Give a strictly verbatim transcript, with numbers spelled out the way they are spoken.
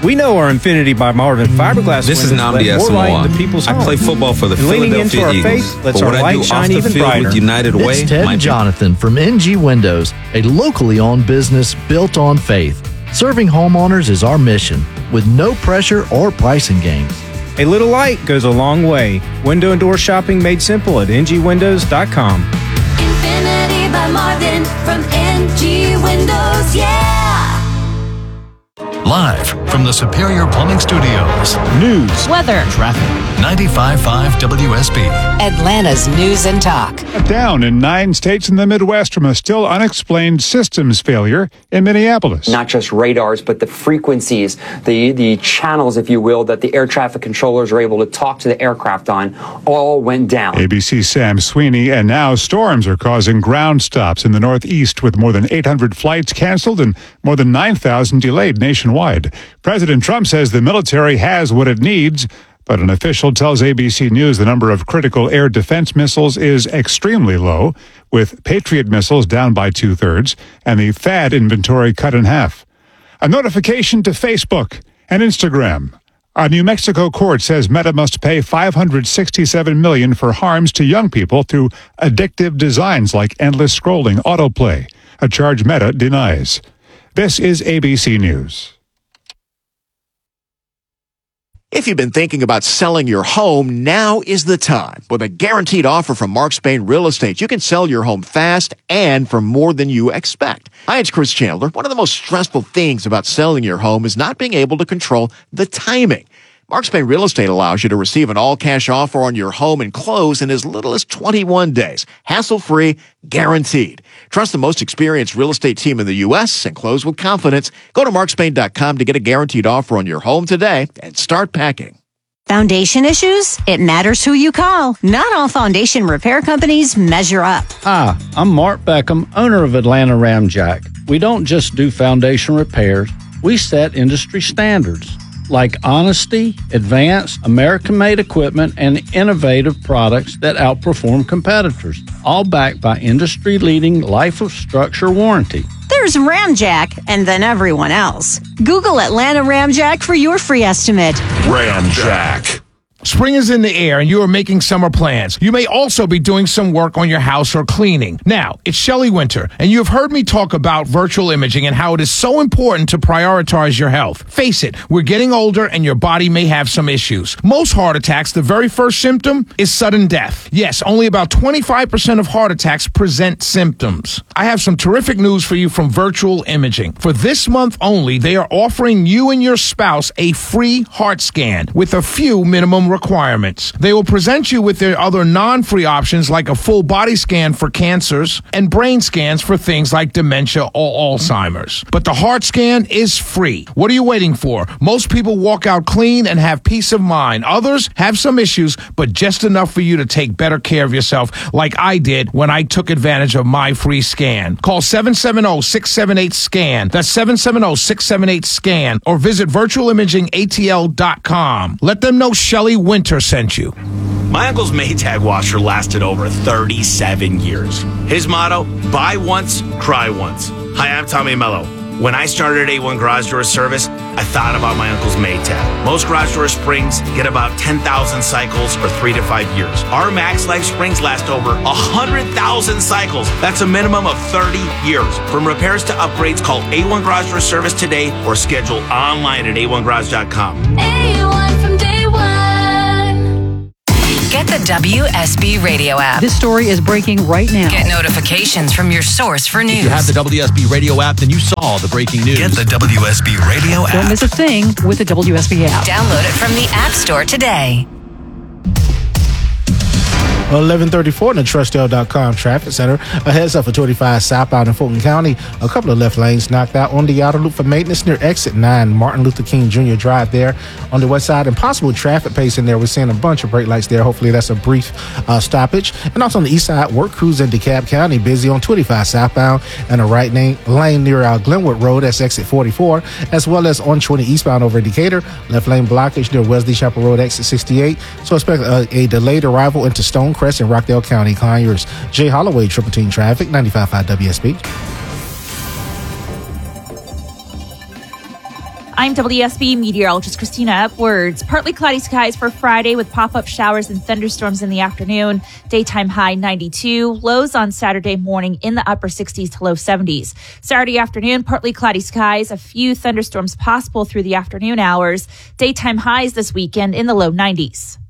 We know our Infinity by Marvin fiberglass This is windows Nnamdi let more light into people's Asamoah. I homes. play football for the And leaning into Philadelphia our Eagles. faith lets But our what I light do shine off the even field brighter. with United Way, It's Ted might and be- Jonathan from N G Windows, a locally owned business built on faith. Serving homeowners is our mission, with no pressure or pricing games. A little light goes a long way. Window and door shopping made simple at N G windows dot com. Infinity by Marvin from N G Windows, yeah! Live from the Superior Plumbing Studios. News, weather, Traffic. ninety-five point five W S B. Atlanta's News and Talk. Down in nine states in the Midwest from a still unexplained systems failure in Minneapolis. Not just radars, but the frequencies, the, the channels, if you will, that the air traffic controllers are able to talk to the aircraft on, all went down. A B C's Sam Sweeney, and now storms are causing ground stops in the Northeast with more than eight hundred flights canceled and more than nine thousand delayed nationwide. President Trump says the military has what it needs, but an official tells A B C News the number of critical air defense missiles is extremely low, with Patriot missiles down by two-thirds and the THAAD inventory cut in half. A notification to Facebook and Instagram. A New Mexico court says Meta must pay five hundred sixty-seven million dollars for harms to young people through addictive designs like endless scrolling autoplay, a charge Meta denies. This is A B C News. If you've been thinking about selling your home, now is the time. With a guaranteed offer from Mark Spain Real Estate, you can sell your home fast and for more than you expect. Hi, it's Chris Chandler. One of the most stressful things about selling your home is not being able to control the timing. Mark Spain Real Estate allows you to receive an all-cash offer on your home and close in as little as twenty-one days. Hassle-free, guaranteed. Trust the most experienced real estate team in the U S and close with confidence. Go to mark spain dot com to get a guaranteed offer on your home today and start packing. Foundation issues? It matters who you call. Not all foundation repair companies measure up. Hi, I'm Mark Beckham, owner of Atlanta Ramjack. We don't just do foundation repairs, we set industry standards like honesty, advanced, American-made equipment, and innovative products that outperform competitors, all backed by industry-leading life of structure warranty. There's Ramjack, and then everyone else. Google Atlanta Ramjack for your free estimate. Ramjack. Spring is in the air and you are making summer plans. You may also be doing some work on your house or cleaning. Now, it's Shelley Winter, and you have heard me talk about virtual imaging and how it is so important to prioritize your health. Face it, we're getting older and your body may have some issues. Most heart attacks, the very first symptom is sudden death. Yes, only about twenty-five percent of heart attacks present symptoms. I have some terrific news for you from Virtual Imaging. For this month only, they are offering you and your spouse a free heart scan with a few minimum requirements. They will present you with their other non-free options like a full body scan for cancers and brain scans for things like dementia or Alzheimer's. But the heart scan is free. What are you waiting for? Most people walk out clean and have peace of mind. Others have some issues, but just enough for you to take better care of yourself like I did when I took advantage of my free scan. Call seven seven zero, six seven eight, SCAN. That's seven seven zero, six seven eight, SCAN. Or visit virtual imaging A T L dot com. Let them know Shelley Winter sent you. My uncle's Maytag washer lasted over thirty-seven years. His motto, buy once, cry once. Hi, I'm Tommy Mello. When I started A one Garage Door Service, I thought about my uncle's Maytag. Most garage door springs get about ten thousand cycles or three to five years. Our Max Life springs last over one hundred thousand cycles. That's a minimum of thirty years. From repairs to upgrades, call A one Garage Door Service today or schedule online at A one garage dot com. A one from day one. Get the W S B radio app. This story is breaking right now. Get notifications from your source for news. If you have the W S B radio app, then you saw the breaking news. Get the W S B radio app. Don't miss a thing with the W S B app. Download it from the App Store today. eleven thirty-four in the Trustdale dot com traffic center. A heads up for twenty-five southbound in Fulton County. A couple of left lanes knocked out on the outer loop for maintenance near exit nine Martin Luther King Junior Drive there on the west side. And possible traffic pace in there. We're seeing a bunch of brake lights there. Hopefully that's a brief uh, stoppage. And also on the east side, work crews in DeKalb County busy on twenty-five southbound and a right lane, lane near uh, Glenwood Road. That's exit forty-four, as well as on twenty eastbound over in Decatur. Left lane blockage near Wesley Chapel Road, exit sixty-eight. So expect a, a delayed arrival into Stonecrest in Rockdale County. Conyers. Jay Holloway, Triple Team Traffic, ninety-five point five W S B. I'm W S B meteorologist Christina Upwards. Partly cloudy skies for Friday with pop-up showers and thunderstorms in the afternoon. Daytime high ninety-two. Lows on Saturday morning in the upper sixties to low seventies. Saturday afternoon, partly cloudy skies. A few thunderstorms possible through the afternoon hours. Daytime highs this weekend in the low nineties.